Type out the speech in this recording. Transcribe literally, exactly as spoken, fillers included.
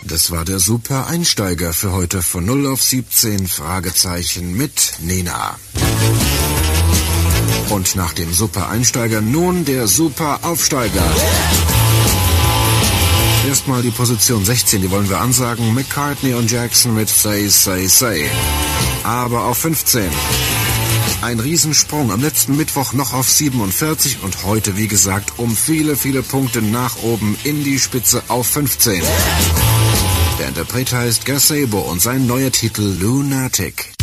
Das war der Super Einsteiger für heute von null auf siebzehn Fragezeichen mit Nena. Und nach dem Super Einsteiger nun der Super Aufsteiger. Erstmal die Position sechzehn, die wollen wir ansagen. McCartney und Jackson mit Say, Say, Say. Aber auf fünfzehn. Ein Riesensprung am letzten Mittwoch noch auf siebenundvierzig und heute, wie gesagt, um viele, viele Punkte nach oben in die Spitze auf fünfzehn. Der Interpret heißt Gazebo und sein neuer Titel Lunatic.